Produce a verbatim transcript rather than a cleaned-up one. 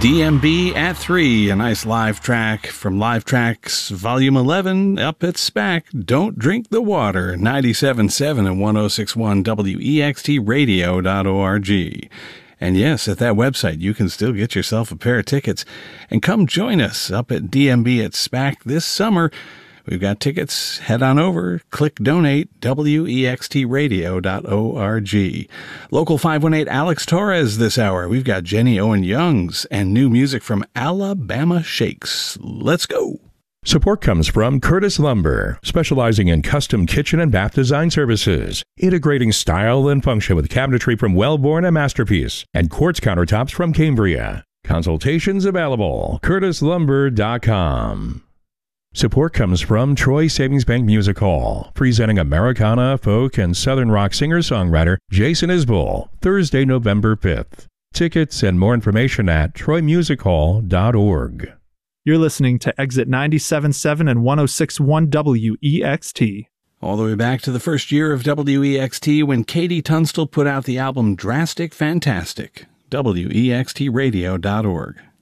D M B at three, a nice live track from Live Tracks Volume eleven up at SPAC. Don't Drink the Water, ninety-seven point seven and one oh six point one W E X T radio dot org. And yes, at that website, you can still get yourself a pair of tickets and come join us up at D M B at SPAC this summer. We've got tickets. Head on over, click donate, W E X T radio dot org. Local five one eight Alex Torres this hour. We've got Jenny Owen Youngs and new music from Alabama Shakes. Let's go. Support comes from Curtis Lumber, specializing in custom kitchen and bath design services, integrating style and function with cabinetry from Wellborn and Masterpiece, and quartz countertops from Cambria. Consultations available. curtis lumber dot com. Support comes from Troy Savings Bank Music Hall, presenting Americana, folk, and Southern rock singer-songwriter Jason Isbell, Thursday, November fifth. Tickets and more information at troy music hall dot org. You're listening to Exit ninety-seven point seven and one oh six point one W E X T. All the way back to the first year of W E X T when Katie Tunstall put out the album Drastic Fantastic. W E X T radio dot org.